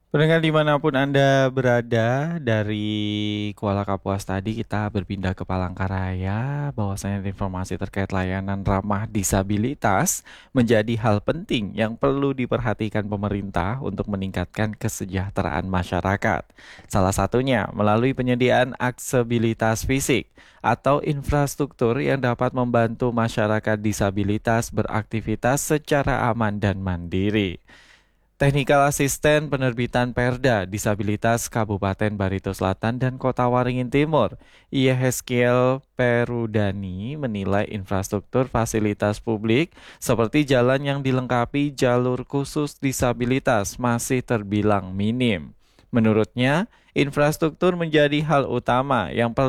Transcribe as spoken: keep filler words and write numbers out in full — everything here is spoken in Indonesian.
Pendengar dimanapun Anda berada, dari Kuala Kapuas tadi kita berpindah ke Palangkaraya, bahwasanya informasi terkait layanan ramah disabilitas menjadi hal penting yang perlu diperhatikan pemerintah untuk meningkatkan kesejahteraan masyarakat. Salah satunya melalui penyediaan aksesibilitas fisik atau infrastruktur yang dapat membantu masyarakat disabilitas beraktivitas secara aman dan mandiri. Technical Assistant Penerbitan Perda Disabilitas Kabupaten Barito Selatan dan Kota Waringin Timur, Yehezkiel Perudani menilai infrastruktur fasilitas publik seperti jalan yang dilengkapi jalur khusus disabilitas masih terbilang minim. Menurutnya, infrastruktur menjadi hal utama yang perlu